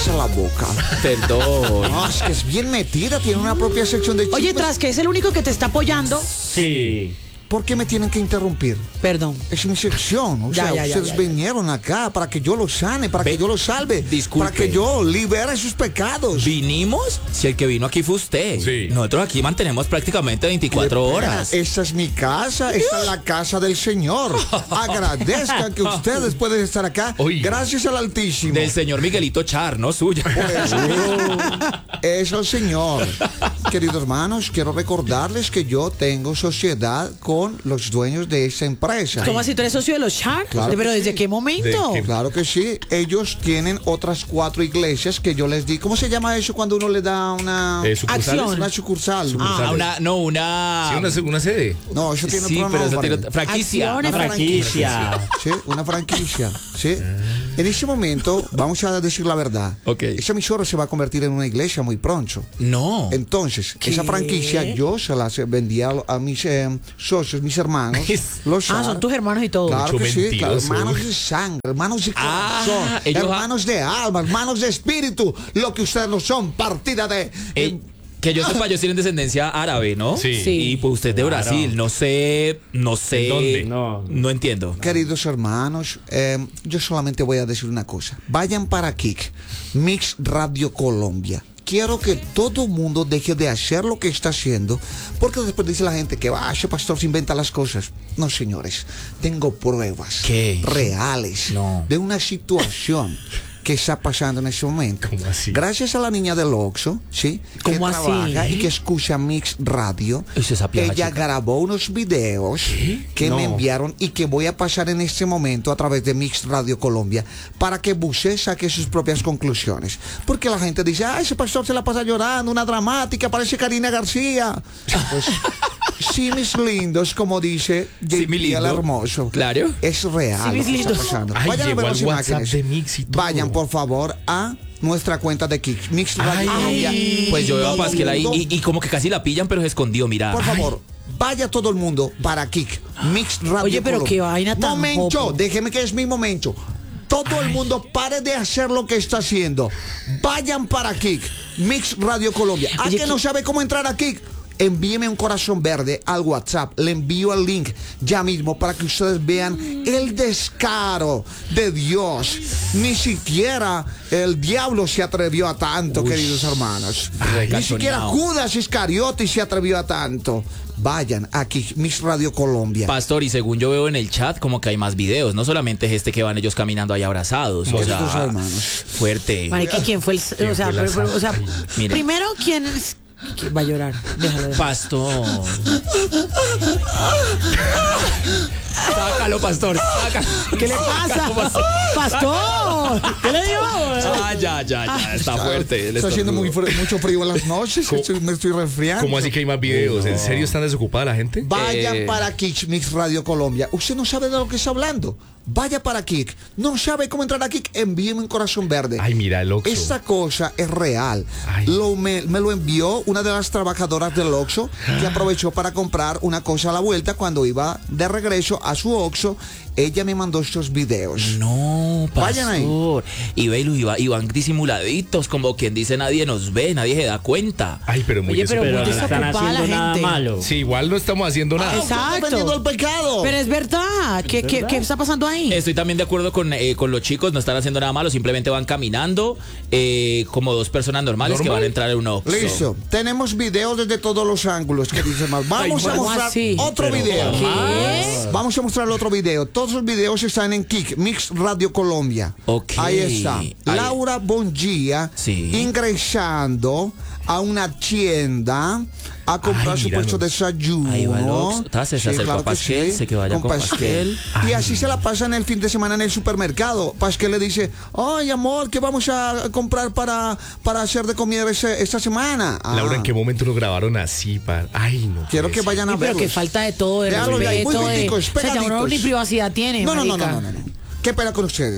cállese la boca. Perdón. No, es que es bien metida, tiene una propia sección de chismes. Oye, tras que es el único que te está apoyando. Sí. ¿Por qué me tienen que interrumpir? Perdón. Es mi sección. O sea, ustedes vinieron acá para que yo los sane, para que yo los salve. Disculpe. Para que yo libere sus pecados. ¿Vinimos? Si el que vino aquí fue usted. Sí. Nosotros aquí mantenemos prácticamente 24 horas. Esta es mi casa, esta es la casa del Señor. Agradezcan que ustedes pueden estar acá. Oiga. Gracias al Altísimo. Del señor Miguelito Char, no suya. Eso, Señor. Queridos hermanos, quiero recordarles que yo tengo sociedad con los dueños de esa empresa. ¿Cómo así tú eres socio de los Sharks? Claro ¿Pero que desde sí. qué momento? Claro que sí. Ellos tienen otras 4 iglesias que yo les di. ¿Cómo se llama eso cuando uno le da una ¿Sucursales? Acción. una sucursal? Ah, una. Sí, una sede. No, eso tiene Sí, otro pero eso nombre. tiene franquicia. Acciones. Una franquicia. Sí, una franquicia. Sí. En este momento, vamos a decir la verdad. Ok. Esa emisora se va a convertir en una iglesia muy pronto. No. Entonces, esa franquicia yo se la vendía a mis socios, mis hermanos. Los Ah, son tus hermanos y todo. Claro Mucho que sí, claro, mentiroso. hermanos de sangre, hermanos de corazón, ellos hermanos de alma, hermanos de espíritu, lo que ustedes no son, partida de... Que yo sepa, ellos tienen descendencia árabe, ¿no? Sí. Sí. Y pues usted es de Claro. Brasil, no sé. ¿En dónde? No entiendo. Queridos hermanos, yo solamente voy a decir una cosa. Vayan para Kik, Mix Radio Colombia. Quiero que todo el mundo deje de hacer lo que está haciendo, porque después dice la gente que ese pastor se inventa las cosas. No, señores, tengo pruebas ¿Qué? reales No. de una situación que está pasando en ese momento. ¿Cómo así? Gracias a la niña del Oxxo, ¿sí? Que ¿Cómo así? trabaja y que escucha Mix Radio. Es esa vieja Ella chica. grabó unos videos que No. me enviaron y que voy a pasar en este momento a través de Mix Radio Colombia para que usted saque sus propias conclusiones. Porque la gente dice, ese pastor se la pasa llorando, una dramática, parece Karina García. Pues, sí, mis lindos, como dice Sí, mi JP lindo. el hermoso. Claro. Es real Sí, lo que mis está lindos. pasando. Ay, Vayan a llegó ver al las WhatsApp imágenes. de Mix y todo. Vayan, por favor, a nuestra cuenta de Kik, Mix Radio Colombia. Pues yo veo a Todo Pasquel ahí mundo, y como que casi la pillan, pero se escondió, mira. por favor, vaya todo el mundo para Kik, Mix Radio Oye, pero Colombia. qué vaina tan Momento, jopo. déjeme que es mi momento. Todo el mundo pare de hacer lo que está haciendo. Vayan para Kik, Mix Radio Colombia. ¿A Oye, que no sabe cómo entrar a Kik? Envíeme un corazón verde al WhatsApp. Le envío el link ya mismo para que ustedes vean el descaro de Dios. Ni siquiera el diablo se atrevió a tanto, queridos hermanos. Ni siquiera Judas Iscariote se atrevió a tanto. Vayan aquí, Mix Radio Colombia. Pastor, y según yo veo en el chat, como que hay más videos. No solamente es este que van ellos caminando ahí abrazados. O Queridos sea, hermanos. fuerte. Marica, ¿quién fue el...? O sea, fue la o sea, Mire. primero, ¿quién es? ¿Quién va a llorar? Déjalo. Pastor. Sácalo, pastor. Sácalo. ¿Qué le pasa? ¡Pastor! ¿Qué le dio? Ah, ya. Está fuerte. el Está haciendo estornudo. mucho frío en las noches. Me estoy resfriando. ¿Cómo así que hay más videos? ¿En serio están desocupada la gente? Vayan para Kik, Mix Radio Colombia. Usted no sabe de lo que está hablando. Vaya para Kik. No sabe cómo entrar a Kik. Envíeme un corazón verde. Ay, mira el Oxxo. Esta cosa es real. Ay. Me lo envió una de las trabajadoras del Oxxo que aprovechó para comprar una cosa a la vuelta cuando iba de regreso a su Oxxo. Ella me mandó estos videos. No, pastor. Vayan ahí. Y ve, y van disimuladitos, como quien dice, nadie nos ve, nadie se da cuenta. Ay, pero muy Oye, pero desesperado. muy no están desocupada la haciendo nada gente. malo. Sí, igual no estamos haciendo nada. Exacto. Defendiendo el pecado. Pero es verdad. ¿Qué está pasando ahí? Estoy también de acuerdo con los chicos, no están haciendo nada malo, simplemente van caminando como dos personas normales que ¿Normal? van a entrar en un Oxxo. Listo. Tenemos videos desde todos los ángulos que dice mal. Vamos a ¿cómo mostrar así? otro Pero, video. ¿Qué? Vamos a mostrar otro video. Todos los videos están en Kik, Mix Radio Colombia. Ok. Ahí está. Ahí. Laura Bongia Sí. ingresando a una tienda a comprar Ay, su puesto de míranos. desayuno. Ahí va el Oxxo. Se acercó a que Pasquel, sé que vaya con Pasquel. Y así se la pasan el fin de semana en el supermercado. Pasquel le dice, ay amor, ¿qué vamos a comprar para hacer de comida esta semana? Ah, Laura, ¿en qué momento lo grabaron así? Ay, no. quiero puede que ser. vayan a Sí, pero verlos. que falta de todo, de Véanlo ya, respeto, muy de... boniticos, O sea, ya uno pegaditos. ni privacidad tiene, No. marica. ¿Qué pena con ustedes?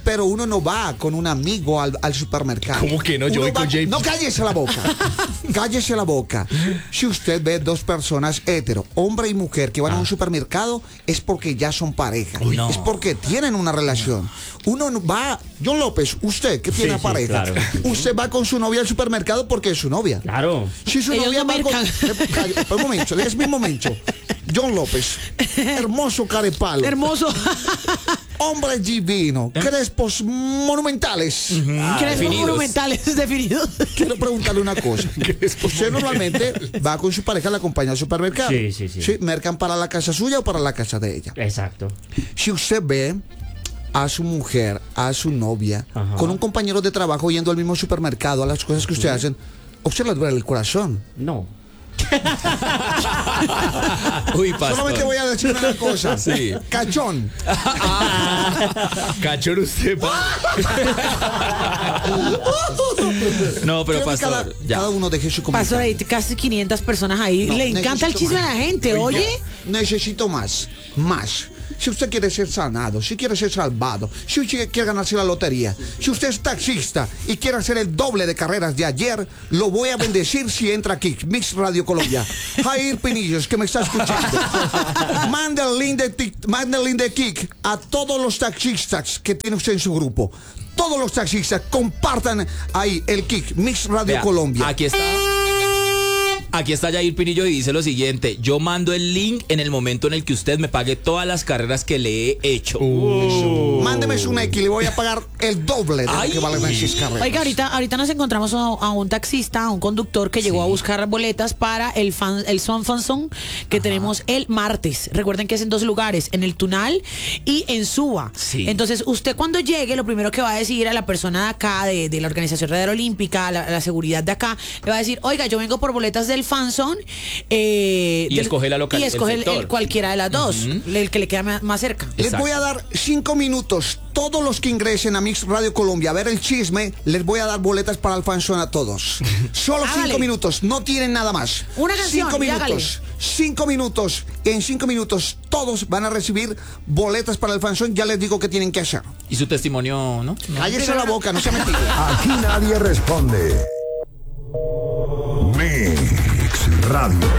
pero uno no va con un amigo al supermercado. ¿Cómo que no? Yo Uno voy con JP. No, cállese la boca. Cállese la boca. Si usted ve dos personas hetero, hombre y mujer, que van a un supermercado, es porque ya son pareja. No. Es porque tienen una relación. Uno no va, John López, usted que tiene Sí, sí, pareja, claro. usted va con su novia al supermercado porque es su novia. Claro. Si su Ellos novia no va con... mercan. Cállate, un momento, es mi momento. John López, hermoso carepalo, Hermoso. hombre divino, crespos monumentales. Crespos definidos. monumentales definidos. Quiero preguntarle una cosa. Crespos Usted normalmente va con su pareja, la acompaña al supermercado. Sí, sí, sí. ¿Sí? ¿Mercan para la casa suya o para la casa de ella? Exacto. Si usted ve a su mujer, a su novia, Ajá. con un compañero de trabajo yendo al mismo supermercado, a las cosas que usted hacen, a usted le duele el corazón. No. Uy, pastor. Solamente voy a decir una cosa. Sí. Cachón. Cachón usted, pa. No, pero Quiero que pastor, ya. cada uno deje su Pastor, comentario. hay casi 500 personas ahí. No, Le encanta el necesito chisme a más. la gente, oye. Necesito más. Si usted quiere ser sanado, si quiere ser salvado, si usted quiere ganarse la lotería, si usted es taxista y quiere hacer el doble de carreras de ayer, lo voy a bendecir si entra aquí, Mix Radio Colombia. Jair Pinillos, que me está escuchando. Mande el link de Kik a todos los taxistas que tiene usted en su grupo. Todos los taxistas compartan ahí el Kik, Mix Radio Vea, Colombia. Aquí está Jair Pinillo y dice lo siguiente: yo mando el link en el momento en el que usted me pague todas las carreras que le he hecho. Mándeme su X y le voy a pagar el doble de lo Ay. que valen esas carreras. Oiga, ahorita nos encontramos a un taxista, a un conductor que llegó a buscar boletas para el Son que tenemos el martes. Recuerden que es en 2 lugares, en el Tunal y en Suba. Sí. Entonces, usted cuando llegue, lo primero que va a decir a la persona de acá, de la Organización Radar Olímpica, la seguridad de acá, le va a decir, oiga, yo vengo por boletas del Fanzone. Y escoge la local- Y escoge el sector. cualquiera de las dos, el que le queda más cerca. Les Exacto. voy a dar 5 minutos. Todos los que ingresen a Mix Radio Colombia a ver el chisme, les voy a dar boletas para el fanzón a todos. Solo 5 Hágale. minutos, no tienen nada más. Una canción, 5 y hágale. minutos. 5 minutos. En 5 minutos todos van a recibir boletas para el fanzón. Ya les digo qué tienen que hacer. Y su testimonio, ¿no? Cállese la boca, no se mentira. Aquí nadie responde. Mix Radio.